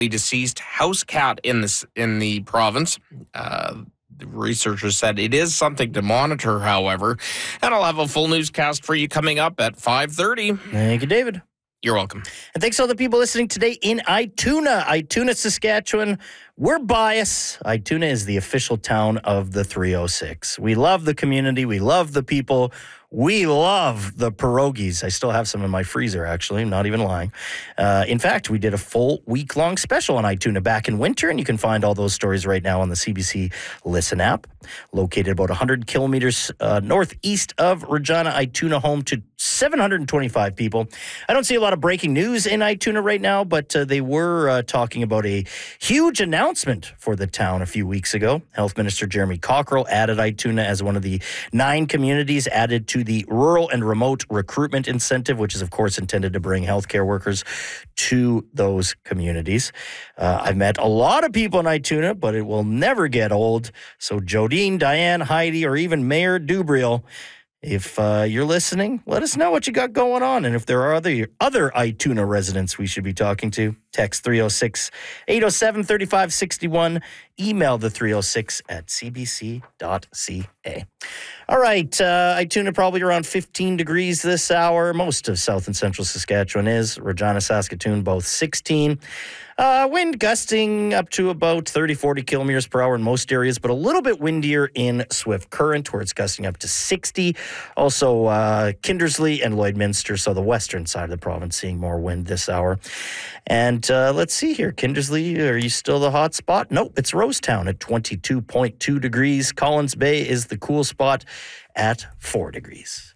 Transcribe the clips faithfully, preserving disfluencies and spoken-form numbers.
deceased house cat in this in the province. Uh, the researchers said it is something to monitor, however. And I'll have a full newscast for you coming up at five thirty. Thank you, David. You're welcome. And thanks to all the people listening today in Ituna, Ituna, Saskatchewan. We're biased. Ituna is the official town of the three oh six. We love the community. We love the people. We love the pierogies. I still have some in my freezer, actually. I'm not even lying. Uh, in fact, we did a full week-long special on Ituna back in winter, and you can find all those stories right now on the C B C Listen app. Located about one hundred kilometers uh, northeast of Regina, Ituna, home to seven hundred twenty-five people. I don't see a lot of breaking news in Ituna right now, but uh, they were uh, talking about a huge announcement for the town a few weeks ago. Health Minister Jeremy Cockrell added Ituna as one of the nine communities added to the Rural and Remote Recruitment Incentive, which is, of course, intended to bring healthcare workers to those communities. Uh, I've met a lot of people in Ituna, but it will never get old. So Jodine, Diane, Heidi, or even Mayor Dubriel, if uh, you're listening, let us know what you got going on. And if there are other other Ituna residents we should be talking to, text three oh six, eight oh seven, three five six one, email the three oh six at c b c dot c a. All right, uh, Ituna probably around fifteen degrees this hour. Most of south and central Saskatchewan is. Regina, Saskatoon, both sixteen. Uh, wind gusting up to about thirty, forty kilometers per hour in most areas, but a little bit windier in Swift Current, where it's gusting up to sixty. Also, uh, Kindersley and Lloydminster, so the western side of the province, seeing more wind this hour. And uh, let's see here. Kindersley, are you still the hot spot? Nope, it's Rosetown at twenty-two point two degrees. Collins Bay is the cool spot at four degrees.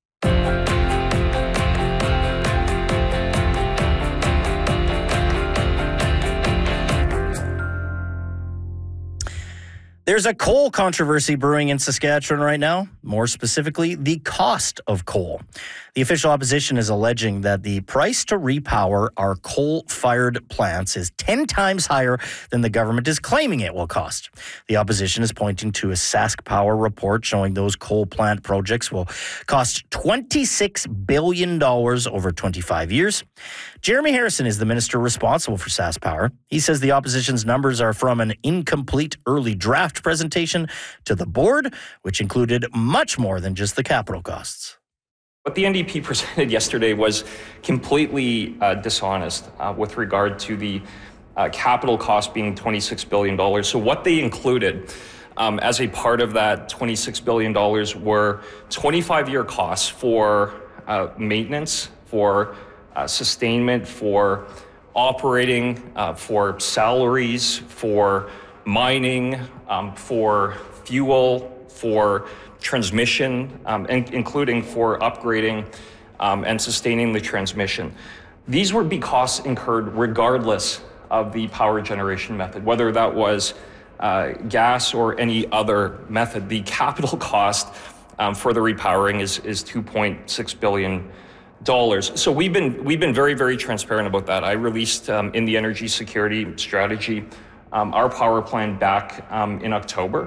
There's a coal controversy brewing in Saskatchewan right now, more specifically, the cost of coal. The official opposition is alleging that the price to repower our coal-fired plants is ten times higher than the government is claiming it will cost. The opposition is pointing to a Sask Power report showing those coal plant projects will cost twenty-six billion dollars over twenty-five years. Jeremy Harrison is the minister responsible for Sask Power. He says the opposition's numbers are from an incomplete early draft presentation to the board, which included much more than just the capital costs. What the N D P presented yesterday was completely uh, dishonest uh, with regard to the uh, capital cost being twenty-six billion dollars. So what they included um, as a part of that twenty-six billion dollars were twenty-five year costs for uh, maintenance, for uh, sustainment, for operating, uh, for salaries, for mining, um, for fuel, for transmission, um, in, including for upgrading um, and sustaining the transmission. These would be costs incurred regardless of the power generation method, whether that was uh, gas or any other method. The capital cost um, for the repowering is, is two point six billion dollars. So we've been, we've been very, very transparent about that. I released um, in the energy security strategy um, our power plan back um, in October.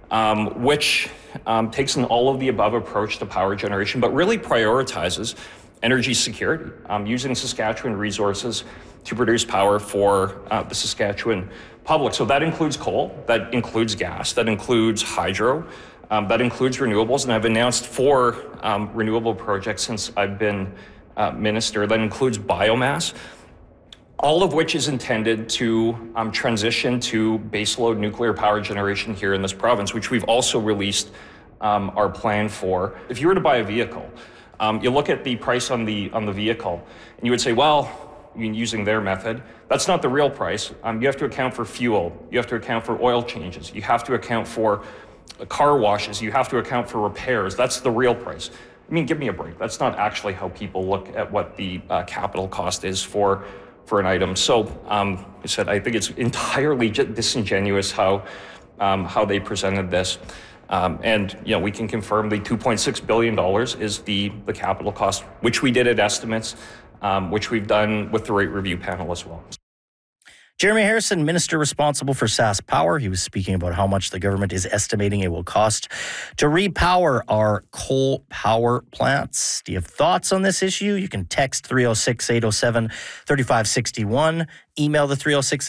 Um, which um, takes an all-of-the-above approach to power generation, but really prioritizes energy security, um, using Saskatchewan resources to produce power for uh, the Saskatchewan public. So that includes coal, that includes gas, that includes hydro, um, that includes renewables, and I've announced four um, renewable projects since I've been uh, minister. That includes biomass, all of which is intended to um, transition to baseload nuclear power generation here in this province, which we've also released um, our plan for. If you were to buy a vehicle, um, you look at the price on the on the vehicle, and you would say, well, I mean, using their method, that's not the real price. Um, you have to account for fuel, you have to account for oil changes, you have to account for car washes, you have to account for repairs. That's the real price. I mean, give me a break. That's not actually how people look at what the uh, capital cost is for for an item. So um, I said, I think it's entirely disingenuous how um, how they presented this. Um, and you know, we can confirm the two point six billion dollars is the, the capital cost, which we did at estimates, um, which we've done with the rate review panel as well. Jeremy Harrison, minister responsible for Sask Power, he was speaking about how much the government is estimating it will cost to repower our coal power plants. Do you have thoughts on this issue? You can text three oh six, eight oh seven, three five six one, email the three oh six